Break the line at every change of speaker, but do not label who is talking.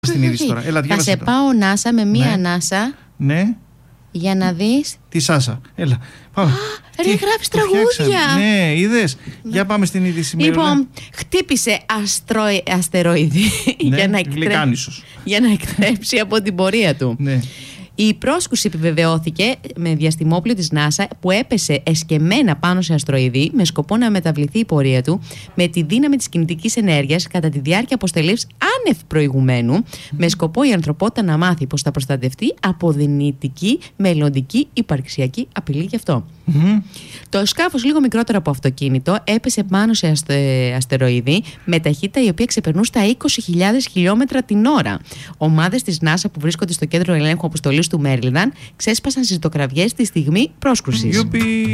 Στην είδηση τώρα. Έλα,
θα σε πάω NASA με μία ανάσα.
Ναι.
Για να δεις.
Τη Σάσα. Έλα. Πάμε.
Ρε, γράφεις τραγούδια.
Ναι, είδες. Για πάμε στην είδηση.
Λοιπόν, χτύπησε αστεροειδή για να εκτρέψει από την πορεία του.
Ναι.
Η πρόσκουση επιβεβαιώθηκε με διαστημόπλοιο της NASA που έπεσε εσκεμμένα πάνω σε αστροειδή με σκοπό να μεταβληθεί η πορεία του με τη δύναμη της κινητικής ενέργειας κατά τη διάρκεια αποστελής άνευ προηγουμένου, με σκοπό η ανθρωπότητα να μάθει πως θα προστατευτεί από δυνητική μελλοντική υπαρξιακή απειλή γι' αυτό. Το σκάφος, λίγο μικρότερο από αυτοκίνητο, έπεσε πάνω σε αστεροειδή με ταχύτητα η οποία ξεπερνούσε τα 20.000 χιλιόμετρα την ώρα. Ομάδες της NASA που βρίσκονται στο κέντρο ελέγχου αποστολής του Μέριλντ ξέσπασαν ζητοκραυγές τη στιγμή πρόσκρουσης.